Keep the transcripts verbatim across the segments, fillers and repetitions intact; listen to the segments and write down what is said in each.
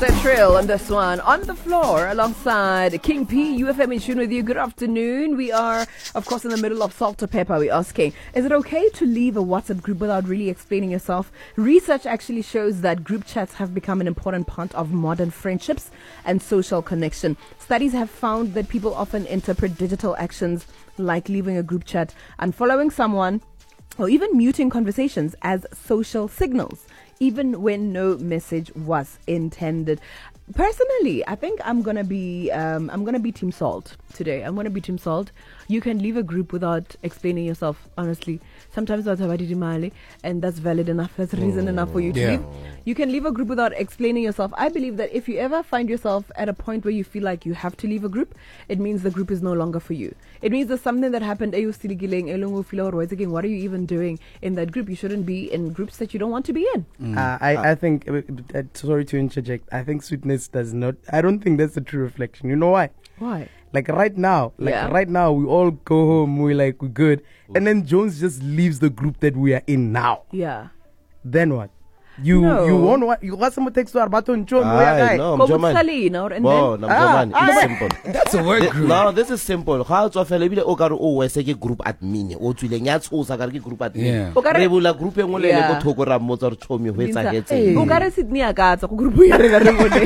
Trill on this one. On the floor alongside King P, U F M in tune with you. Good afternoon. We are, of course, in the middle of Salt or Pepper. We're asking, is it okay to leave a WhatsApp group without really explaining yourself? Research actually shows that group chats have become an important part of modern friendships and social connection. Studies have found that people often interpret digital actions like leaving a group chat, unfollowing someone, or even muting conversations as social signals, even when no message was intended. Personally, I think I'm gonna be um, I'm gonna be Team Salt today. I'm gonna be Team Salt. You can leave a group without explaining yourself. Honestly, sometimes that's about it, and that's valid enough. That's reason enough for you to yeah. leave. You can leave a group without explaining yourself. I believe that if you ever find yourself at a point where you feel like you have to leave a group, it means the group is no longer for you. It means there's something that happened. What are you even doing in that group? You shouldn't be in groups that you don't want to be in. Mm. Uh, I, I think, uh, uh, sorry to interject, I think sweetness does not, I don't think that's a true reflection. You know why? Why? Like right now, like yeah. right now, we all go home, we're like, we're good. And then Jones just leaves the group that we are in now. Yeah. Then what? You no. you won't what you got some text to Arbato John. Aye, no, I'm Well, ah, ah, simple. That's a word group. No, this is simple. How to feel ebile o ka re o wese ke group admin. O tswileng ya tshosa ka re ke group admin. Re bula group e ngwe le le go thoko ra motsa re tshomi ho etsa hetse. O ka re Sydney a ka tsa go group ya re ga re bone.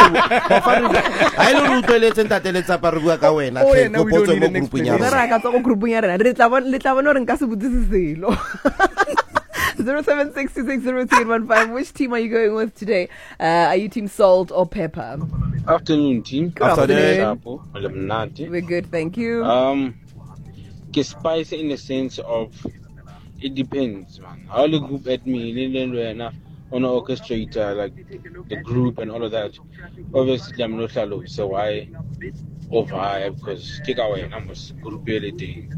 Ha ile re utlweletse ntateletsa pa re bua ka wena ke go potso mo group nya rena. Re ka tsa go group ya rena. Re tla bona le tla bona re nka se botsise selo. zero seven six two six zero three one five. Which team are you going with today? Uh, are you Team Salt or Pepper? Afternoon, team. Good afternoon. afternoon. We're good, thank you. Um, get spicy in the sense of it depends, man. How the group at me, on an orchestrator, like the group and all of that. Obviously, I'm not shallow, so why over because take away numbers group thing.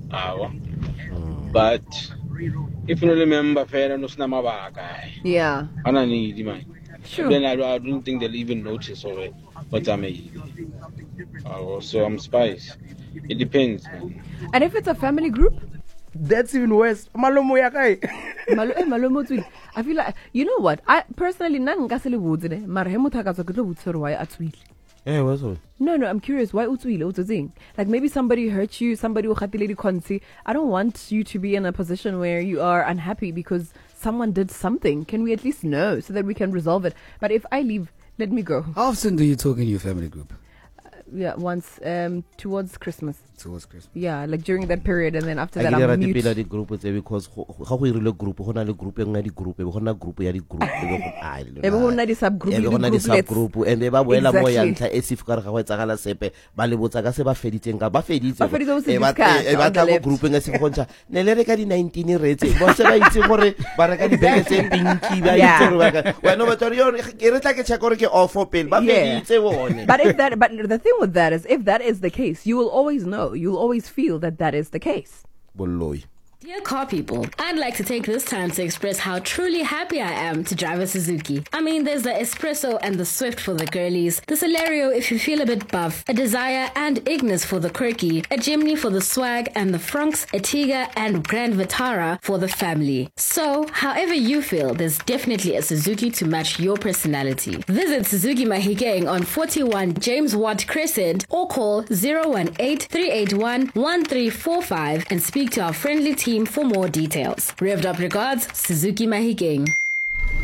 But if you remember, fair and no yeah, I don't need man. Sure. Then I, I don't think they'll even notice of it. What I mean, uh, so I'm spice. It depends, man. And if it's a family group, that's even worse. Malomo ya kai. Malo eh malomo tui. I feel like, you know what? I personally nang ngasele budzine. Mara he motho ka tswa ke tlo butsero why atswile. Eh, what's all? No, no, I'm curious. Why utswile utswing? Like maybe somebody hurt you, somebody who khatiledi konsi. I don't want you to be in a position where you are unhappy because someone did something. Can we at least know so that we can resolve it? But if I leave, let me go. How often do you talk in your family group? Uh, yeah, once um towards Christmas. Towards Christmas. Yeah, like during that period, and then after that I'm I'm mute. I group because how we really group, ho na le group e ngadi group, e ho na group ya di group, e ho na di subgroup, e ho na di subgroup, and ba boela mo ya ntla e sif ka re ga go etsagala sepe ba le botsa ka se ba feditseng ka ba feditse e ba e ba tla go group nga se go ntsa ne le re ka di nineteen retse bo se ba itse gore ba re ka di beke tse pinki ba itse gore ba ka wena ba tori yo ke re tla ke check gore ke off open ba feditse bone. But if that but the thing with that is if that is the case, you will always know. You'll always feel that that is the case. Boloi. Dear car people, I'd like to take this time to express how truly happy I am to drive a Suzuki. I mean, there's the Espresso and the Swift for the girlies, the Celerio if you feel a bit buff, a Desire and Ignis for the quirky, a Jimny for the swag and the Franks, a Tiga and Grand Vitara for the family. So, however you feel, there's definitely a Suzuki to match your personality. Visit Suzuki Mahikeng on forty-one James Watt Crescent or call zero one eight, three eight one, one three four five and speak to our friendly team for more details. Revved up regards, Suzuki Mahikeng.